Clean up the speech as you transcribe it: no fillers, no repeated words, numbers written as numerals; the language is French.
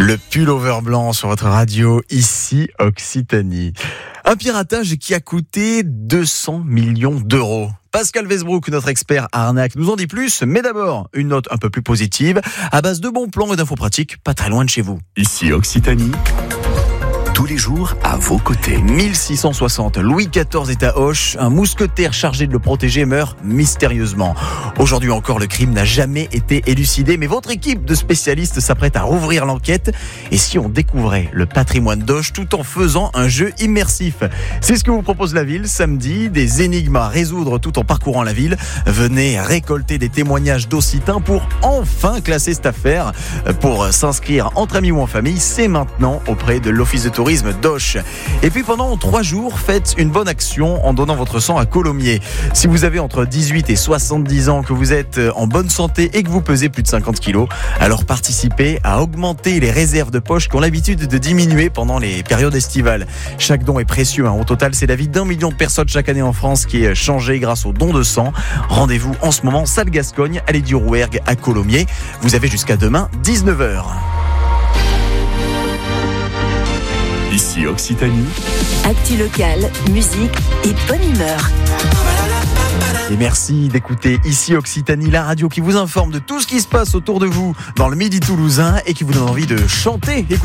Le pullover blanc sur votre radio, ici Occitanie. Un piratage qui a coûté 200 millions d'euros. Pascal Westbrook, notre expert arnaque, nous en dit plus. Mais d'abord, une note un peu plus positive, à base de bons plans et d'infos pratiques, pas très loin de chez vous. Ici Occitanie, tous les jours à vos côtés. 1660, Louis XIV est à Auch. Un mousquetaire chargé de le protéger meurt mystérieusement. Aujourd'hui encore, le crime n'a jamais été élucidé, mais votre équipe de spécialistes s'apprête à rouvrir l'enquête. Et si on découvrait le patrimoine d'Auch tout en faisant un jeu immersif? C'est ce que vous propose la ville samedi, des énigmes à résoudre tout en parcourant la ville. Venez récolter des témoignages d'Occitans pour enfin classer cette affaire. Pour s'inscrire entre amis ou en famille, c'est maintenant auprès de l'Office de tourisme d'Auch. Et puis pendant 3 jours, faites une bonne action en donnant votre sang à Colomiers. Si vous avez entre 18 et 70 ans, que vous êtes en bonne santé et que vous pesez plus de 50 kilos, alors participez à augmenter les réserves de poche qui ont l'habitude de diminuer pendant les périodes estivales. Chaque don est précieux. Au total, c'est la vie d'1 million de personnes chaque année en France qui est changée grâce au don de sang. Rendez-vous en ce moment, salle Gascogne, allée du Rouergue à Colomiers. Vous avez jusqu'à demain, 19h. Ici Occitanie, actu locale, musique et bonne humeur. Et merci d'écouter ici Occitanie, la radio qui vous informe de tout ce qui se passe autour de vous dans le Midi toulousain et qui vous donne envie de chanter.